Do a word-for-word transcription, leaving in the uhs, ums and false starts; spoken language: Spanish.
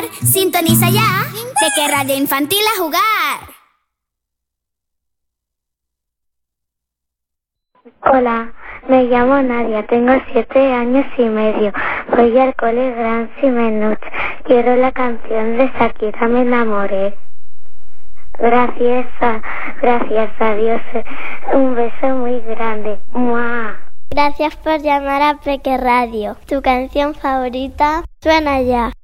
Sintoniza ya, Peque Radio Infantil a jugar. Hola, me llamo Nadia, tengo siete años y medio. Voy al cole Gran Simenuch. Quiero la canción de Shakira, Me enamoré. Gracias a, gracias a Dios. Un beso muy grande. ¡Mua! Gracias por llamar a Peque Radio. Tu canción favorita suena ya.